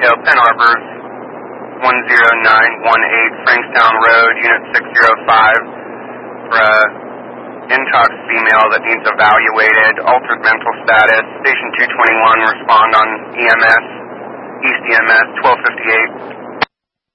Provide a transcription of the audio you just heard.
detail, Penn Arbors, 10918 Frankstown Road, Unit 605, for a intox female that needs evaluated, altered mental status. Station 221, respond on EMS, East EMS, 1258.